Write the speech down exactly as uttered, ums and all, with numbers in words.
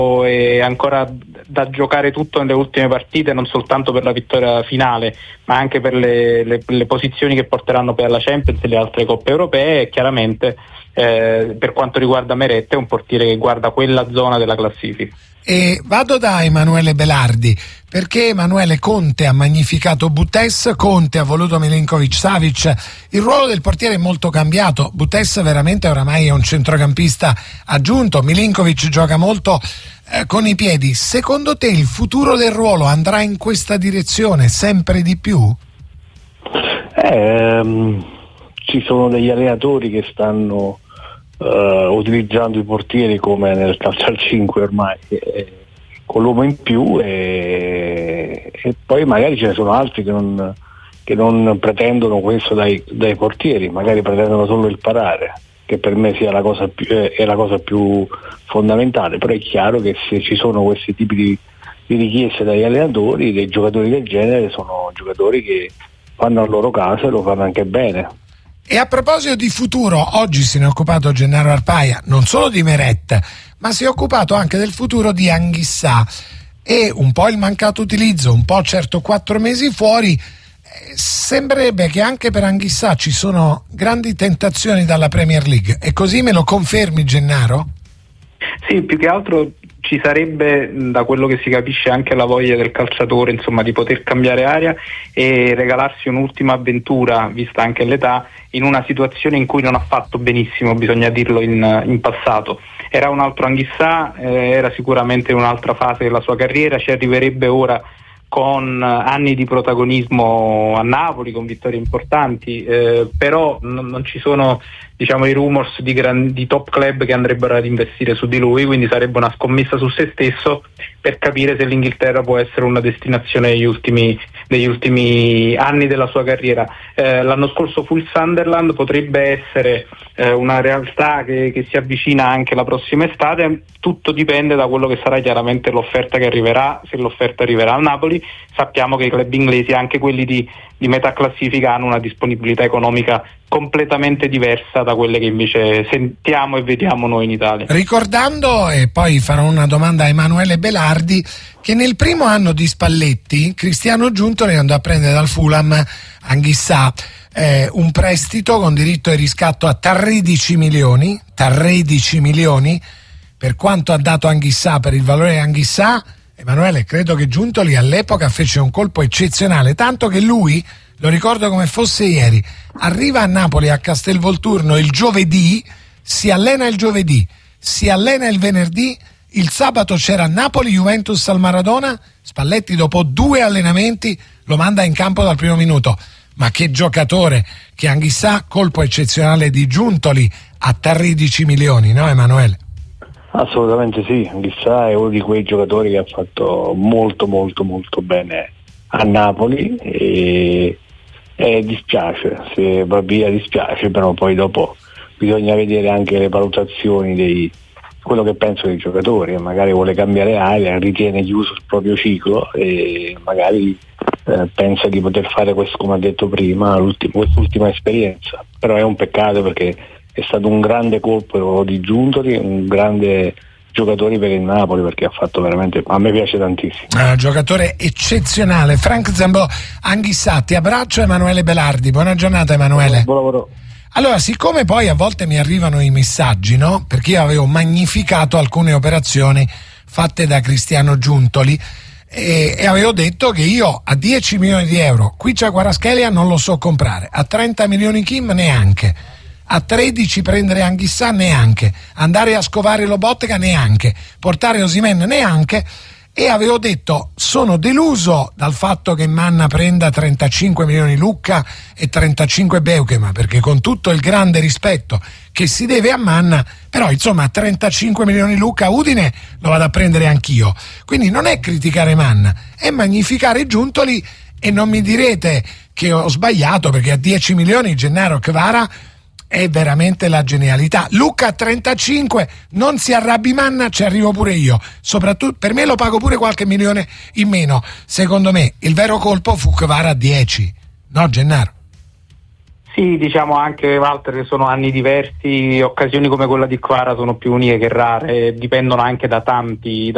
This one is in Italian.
è ancora da giocare tutto nelle ultime partite, non soltanto per la vittoria finale ma anche per le, le, le posizioni che porteranno poi alla Champions e le altre coppe europee. E chiaramente eh, per quanto riguarda Meret è un portiere che guarda quella zona della classifica. E vado da Emanuele Belardi, perché Emanuele Conte ha magnificato Butes, Conte ha voluto Milinkovic-Savic, il ruolo del portiere è molto cambiato, Butes veramente oramai è un centrocampista aggiunto, Milinkovic gioca molto eh, con i piedi. Secondo te il futuro del ruolo andrà in questa direzione sempre di più? Eh, um, ci sono degli allenatori che stanno Uh, utilizzando i portieri come nel calcio al cinque ormai, eh, con l'uomo in più, e, e poi magari ce ne sono altri che non, che non pretendono questo dai, dai portieri, magari pretendono solo il parare, che per me sia la cosa più, eh, è la cosa più fondamentale. Però è chiaro che se ci sono questi tipi di, di richieste dagli allenatori, dei giocatori del genere sono giocatori che fanno a loro casa e lo fanno anche bene. E a proposito di futuro, oggi se ne è occupato Gennaro Arpaia, non solo di Meret, ma si è occupato anche del futuro di Anguissa, e un po' il mancato utilizzo, un po' certo quattro mesi fuori, eh, sembrerebbe che anche per Anguissa ci sono grandi tentazioni dalla Premier League. E così me lo confermi, Gennaro? Sì, più che altro ci sarebbe, da quello che si capisce, anche la voglia del calciatore, insomma, di poter cambiare aria e regalarsi un'ultima avventura, vista anche l'età, in una situazione in cui non ha fatto benissimo, bisogna dirlo, in, in passato. Era un altro Anguissa, eh, era sicuramente in un'altra fase della sua carriera, ci arriverebbe ora con anni di protagonismo a Napoli, con vittorie importanti, eh, però non, non ci sono, diciamo, i rumors di, gran, di top club che andrebbero ad investire su di lui, quindi sarebbe una scommessa su se stesso per capire se l'Inghilterra può essere una destinazione degli ultimi, degli ultimi anni della sua carriera. Eh, l'anno scorso fu il Sunderland, potrebbe essere eh, una realtà che, che si avvicina anche la prossima estate. Tutto dipende da quello che sarà chiaramente l'offerta che arriverà. Se l'offerta arriverà al Napoli, sappiamo che i club inglesi, anche quelli di, di metà classifica, hanno una disponibilità economica completamente diversa da quelle che invece sentiamo e vediamo noi in Italia. Ricordando, e poi farò una domanda a Emanuele Belardi, che nel primo anno di Spalletti Cristiano Giuntoli andò a prendere dal Fulham Anguissa, eh, un prestito con diritto di riscatto a tredici milioni, tredici milioni, per quanto ha dato Anguissa, per il valore di Anguissa. Emanuele, credo che Giuntoli all'epoca fece un colpo eccezionale, tanto che lui, lo ricordo come fosse ieri, arriva a Napoli, a Castelvolturno, il giovedì, si allena il giovedì, si allena il venerdì, il sabato c'era Napoli-Juventus al Maradona, Spalletti dopo due allenamenti lo manda in campo dal primo minuto. Ma che giocatore, che Anguissa, colpo eccezionale di Giuntoli a tredici milioni, no Emanuele? Assolutamente sì, Anguissa è uno di quei giocatori che ha fatto molto molto molto bene a Napoli, e, e dispiace, se va via dispiace, però poi dopo bisogna vedere anche le valutazioni dei quello che penso dei giocatori, magari vuole cambiare aria, ritiene chiuso il proprio ciclo e magari eh, pensa di poter fare questo, come ha detto prima, quest'ultima esperienza. Però è un peccato, perché è stato un grande colpo di Giuntoli, un grande giocatore per il Napoli, perché ha fatto veramente, a me piace tantissimo. Un giocatore eccezionale. Frank Zambò, Anguissa, ti abbraccio. Emanuele Belardi, buona giornata Emanuele. Buon lavoro. Allora, siccome poi a volte mi arrivano i messaggi, no? Perché io avevo magnificato alcune operazioni fatte da Cristiano Giuntoli e, e avevo detto che io a dieci milioni di euro qui c'è Kvaratskhelia, non lo so comprare, a trenta milioni Kim neanche, a tredici prendere Anguissa neanche, andare a scovare Lobotka neanche, portare Osimhen neanche. E avevo detto, sono deluso dal fatto che Manna prenda trentacinque milioni Lucca e trentacinque Beukema, perché con tutto il grande rispetto che si deve a Manna, però insomma trentacinque milioni Lucca Udine lo vado a prendere anch'io. Quindi non è criticare Manna, è magnificare Giuntoli, e non mi direte che ho sbagliato, perché a dieci milioni Gennaro Kvara è veramente la genialità. Lucca a trentacinque, non si arrabbi Manna, ci arrivo pure io, soprattutto per me lo pago pure qualche milione in meno. Secondo me il vero colpo fu Kvara a dieci, no Gennaro? Sì, diciamo anche, Walter, che sono anni diversi, occasioni come quella di Kvara sono più uniche che rare, dipendono anche da tanti